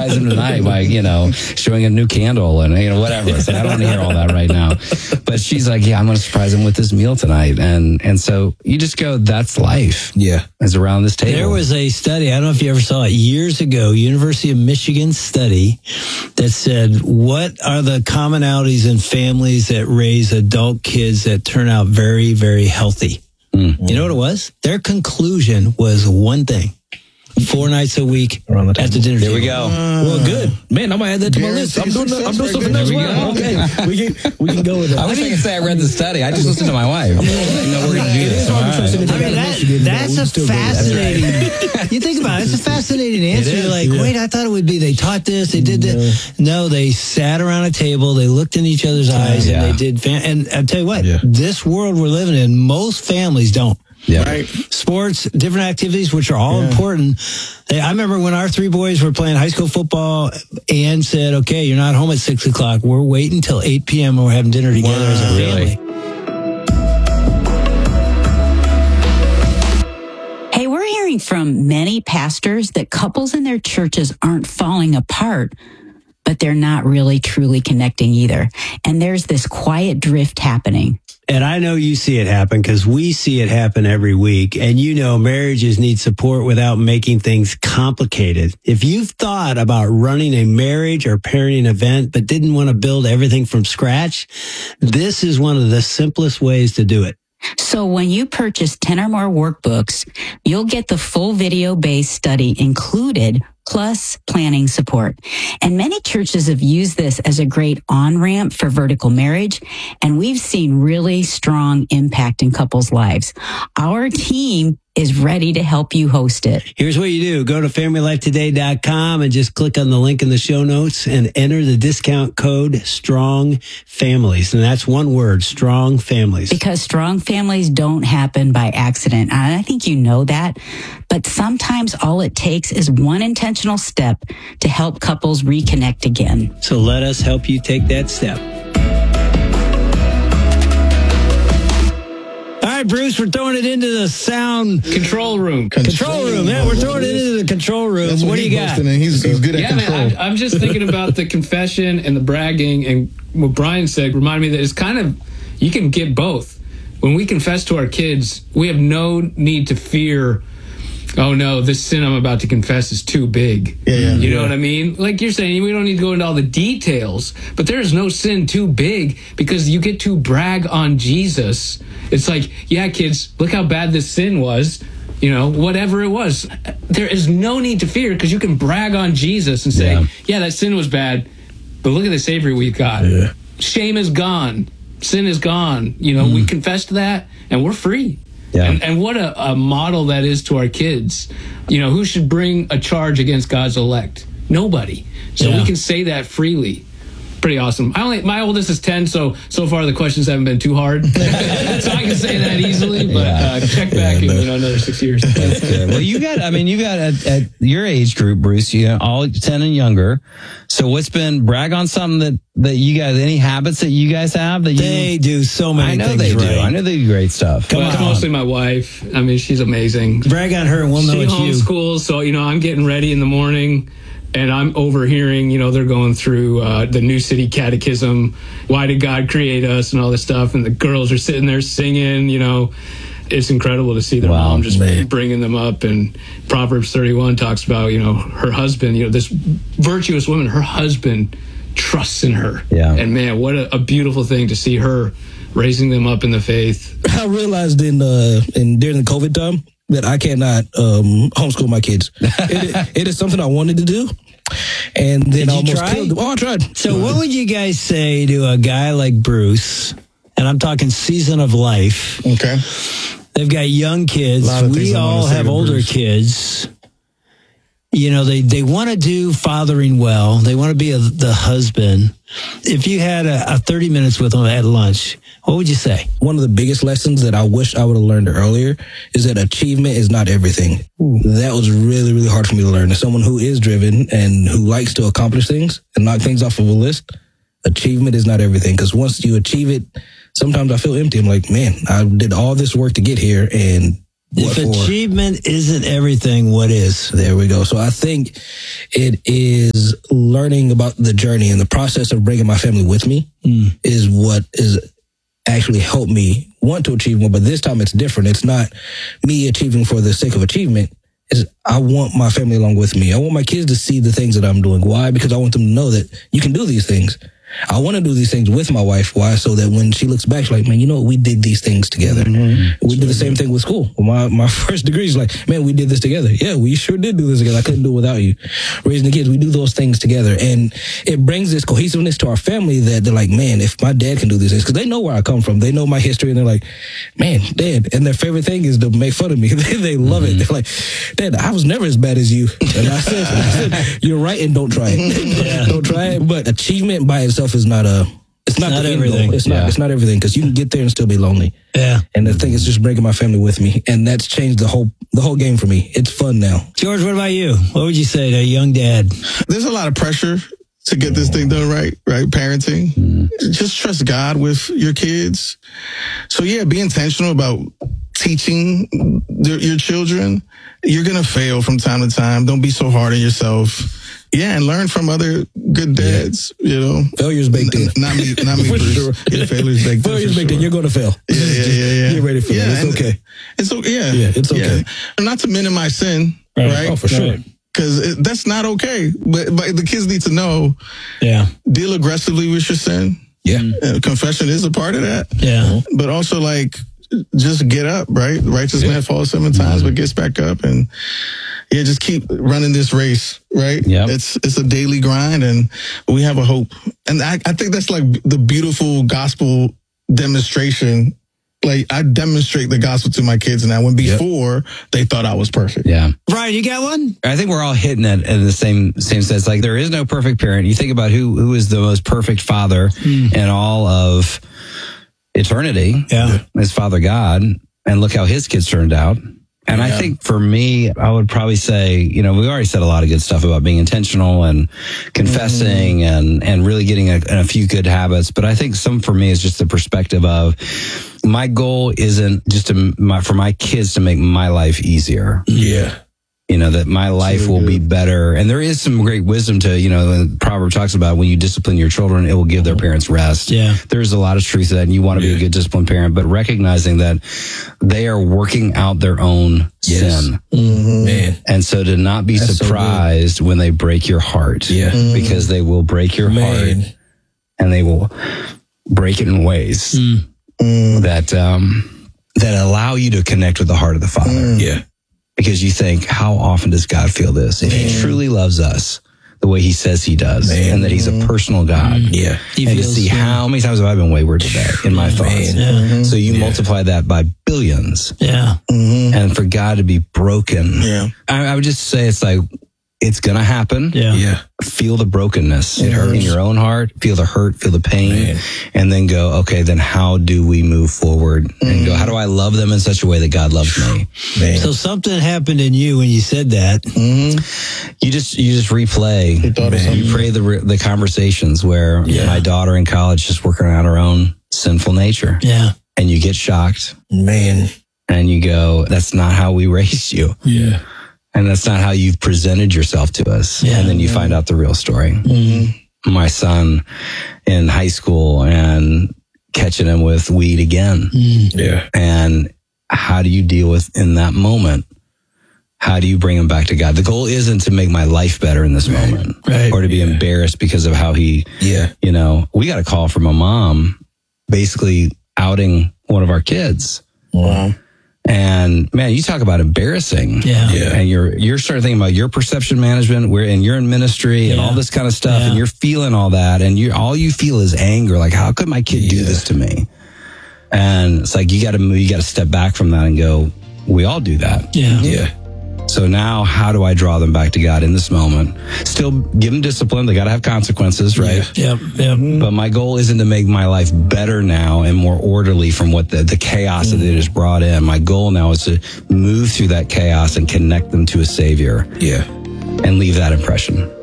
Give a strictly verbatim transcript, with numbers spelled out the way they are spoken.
surprise him tonight by, you know, showing a new candle and, you know, whatever. So I don't want to hear all that right now. But she's like, yeah, I'm going to surprise him with this meal tonight. And and so you just go, that's life. Yeah. Is around this table. There was a study, I don't know if you ever saw it, years ago, University of Michigan study that said, what are the commonalities in families that raise adult kids that turn out very, very healthy? Mm. You know what it was? Their conclusion was one thing. Four nights a week Around the at the dinner There table. we go. Uh, well, good. Man, I might add that to my list. I'm doing, I'm doing something else well. Okay. We can, we can go with that. I wish I could say I read the study. I just listened to my wife. I mean, no, we're going to do this. I mean, that, that's a fascinating, you think about it, it's a fascinating answer. You're like, yeah. wait, I thought it would be they taught this, they did this. No, they sat around a table, they looked in each other's eyes, yeah. and they did, fam- and I'll tell you what, yeah. this world we're living in, most families don't. Yeah. Right. Sports, different activities, which are all yeah. important. They, I remember when our three boys were playing high school football, Ann said, okay, you're not home at six o'clock. We're waiting until eight p.m. and we're having dinner together wow. as a family. Really? Hey, we're hearing from many pastors that couples in their churches aren't falling apart, but they're not really truly connecting either. And there's this quiet drift happening. And I know you see it happen because we see it happen every week. And you know, marriages need support without making things complicated. If you've thought about running a marriage or parenting event, but didn't want to build everything from scratch, this is one of the simplest ways to do it. So when you purchase ten or more workbooks, you'll get the full video-based study included, plus planning support. And many churches have used this as a great on-ramp for vertical marriage, and we've seen really strong impact in couples' lives. Our team is ready to help you host it. Here's what you do. Go to family life today dot com and just click on the link in the show notes and enter the discount code STRONG FAMILIES. And that's one word, STRONG FAMILIES. Because strong families don't happen by accident. And I think you know that. But sometimes all it takes is one intentional step to help couples reconnect again. So let us help you take that step. All right, Bruce, we're throwing it into the sound control room. Control room. Yeah, we're throwing it into the control room. That's what, what do you got? He's, he's good at yeah, control. man, I'm, I'm just thinking about the confession and the bragging, and what Brian said reminded me that it's kind of, you can get both. When we confess to our kids, we have no need to fear, oh no, this sin I'm about to confess is too big. Yeah, yeah, you know yeah. what I mean? Like you're saying, we don't need to go into all the details, but there is no sin too big because you get to brag on Jesus. It's like, yeah, kids, look how bad this sin was. You know, whatever it was. There is no need to fear because you can brag on Jesus and say, yeah. yeah, that sin was bad, but look at the Savior we've got. Yeah. Shame is gone. Sin is gone. You know, mm. we confessed that and we're free. Yeah. And, and what a, a model that is to our kids. You know, who should bring a charge against God's elect? Nobody. So yeah. we can say that freely. Pretty awesome. I only my oldest is ten, so so far the questions haven't been too hard, so I can say that easily. But yeah. uh, check back yeah, in you know, another six years. That's good. Well, you got. I mean, you got at, at your age group, Bruce. You know, all ten and younger. So, what's been brag on something that that you guys? Any habits that you guys have that you? They do so many. I know things they right. do. I know they do great stuff. Come well, it's mostly my wife. I mean, she's amazing. Brag on her, and we'll know she it's you. She homeschools, so you know, I'm getting ready in the morning. And I'm overhearing, you know, they're going through uh, the New City Catechism. Why did God create us and all this stuff? And the girls are sitting there singing, you know. It's incredible to see their wow, mom just man. bringing them up. And Proverbs thirty-one talks about, you know, her husband, you know, this virtuous woman, her husband trusts in her. Yeah. And, man, what a, a beautiful thing to see her raising them up in the faith. I realized in, uh, in during the COVID time, that I cannot um, homeschool my kids. it, it is something I wanted to do, and then Did I you almost try? killed them. Oh, I tried. So what would you guys say to a guy like Bruce, and I'm talking season of life. Okay. They've got young kids. We all have older Bruce. kids. You know, they, they want to do fathering well. They want to be a, the husband. If you had a, a thirty minutes with them at lunch, what would you say? One of the biggest lessons that I wish I would have learned earlier is that achievement is not everything. Ooh. That was really, really hard for me to learn. As someone who is driven and who likes to accomplish things and knock things off of a list, achievement is not everything. Because once you achieve it, sometimes I feel empty. I'm like, man, I did all this work to get here, and if achievement isn't everything, what is? There we go. So I think it is is learning about the journey and the process of bringing my family with me mm. is what is actually helped me want to achieve more. But this time it's different. It's not me achieving for the sake of achievement. Is I want my family along with me. I want my kids to see the things that I'm doing. Why? Because I want them to know that you can do these things. I want to do these things with my wife. Why? So that when she looks back, she's like, man, you know what? We did these things together. Mm-hmm. We did the same thing with school. My my first degree is like, man, we did this together. Yeah, we sure did do this together. I couldn't do it without you. Raising the kids, we do those things together. And it brings this cohesiveness to our family that they're like, man, if my dad can do these things, because they know where I come from. They know my history, and they're like, man, Dad. And their favorite thing is to make fun of me. they, they love mm-hmm. it. They're like, Dad, I was never as bad as you. And I said, I said you're right, and don't try it. Yeah. Don't try it. But achievement by itself is not a It's not, not the everything. It's not. Yeah. It's not everything, because you can get there and still be lonely. Yeah. And the thing is, just bringing my family with me, and that's changed the whole the whole game for me. It's fun now. George, what about you? What would you say to a young dad? There's a lot of pressure to get this thing done right, right? Parenting. Mm. Just trust God with your kids. So yeah, be intentional about teaching the, your children. You're gonna fail from time to time. Don't be so hard on yourself. Yeah, and learn from other good dads, yeah. you know. Failure's baked in. Not me, not me, Bruce. Sure. Yeah, failure's baked in. Failure's baked in. You're going to fail. Yeah, yeah, yeah, yeah. Get ready for yeah, that. It's okay. It's okay. Yeah. Yeah, it's okay. Yeah. Not to minimize sin, right? right? Oh, for sure. Because that's not okay. But, but the kids need to know, yeah, deal aggressively with your sin. Yeah. Uh, confession is a part of that. Yeah. But also, like, just get up, right? Righteous yeah. man falls seven times, mm-hmm. but gets back up. And yeah, just keep running this race, right? Yeah. It's it's a daily grind, and we have a hope. And I, I think that's like the beautiful gospel demonstration. Like, I demonstrate the gospel to my kids now, when before yep. they thought I was perfect. Yeah. Brian, you got one? I think we're all hitting it in the same same sense. Like, there is no perfect parent. You think about who who is the most perfect father mm. in all of eternity. Yeah. Is Father God. And look how his kids turned out. And yeah. I think for me, I would probably say, you know, we already said a lot of good stuff about being intentional and confessing mm. and, and really getting a, a few good habits. But I think some for me is just the perspective of my goal isn't just to, my, for my kids to make my life easier. Yeah. You know, that my life will be better. And there is some great wisdom to, you know, the proverb talks about when you discipline your children, it will give their parents rest. Yeah. There's a lot of truth to that, and you want to yeah. be a good disciplined parent, but recognizing that they are working out their own yes. sin. Mm-hmm. Man. And so to not be That's surprised so when they break your heart. Yeah. Mm-hmm. Because they will break your Man. heart, and they will break it in ways mm. that, um, that allow you to connect with the heart of the Father. Mm. Yeah. Because you think, how often does God feel this? If Man. he truly loves us the way he says he does, Man. and that he's a personal God. Yeah. He and to see yeah. how many times have I been wayward today in my thoughts. Yeah. Mm-hmm. So you yeah. multiply that by billions. Yeah. Mm-hmm. And for God to be broken. Yeah. I, I would just say it's like, it's going to happen. Yeah. Yeah. Feel the brokenness It hurts. in your own heart. Feel the hurt, feel the pain. Man. And then go, okay, then how do we move forward? Mm. And go, how do I love them in such a way that God loves me? Man. So something happened in you when you said that. Mm-hmm. You just you just replay. You pray the the conversations where yeah. my daughter in college is working out her own sinful nature. Yeah. And you get shocked. Man. And you go, that's not how we raised you. Yeah. And that's not how you've presented yourself to us. Yeah. And then you find out the real story. Mm-hmm. My son in high school and catching him with weed again. Mm. Yeah. And how do you deal with in that moment? How do you bring him back to God? The goal isn't to make my life better in this right. moment right. or to be yeah. embarrassed because of how he, yeah. you know, we got a call from a mom basically outing one of our kids. Wow. And man, you talk about embarrassing. Yeah. Yeah. And you're, you're starting thinking about your perception management where, and you're in ministry and Yeah. all this kind of stuff Yeah. and you're feeling all that. And you, all you feel is anger. Like, how could my kid do Yeah. this to me? And it's like, you gotta move, you gotta step back from that and go, we all do that. Yeah. Yeah. So now how do I draw them back to God in this moment? Still give them discipline. They got to have consequences, right? Yep. Yep. But my goal isn't to make my life better now and more orderly from what the, the chaos mm. that it has brought in. My goal now is to move through that chaos and connect them to a savior. Yeah. And leave that impression.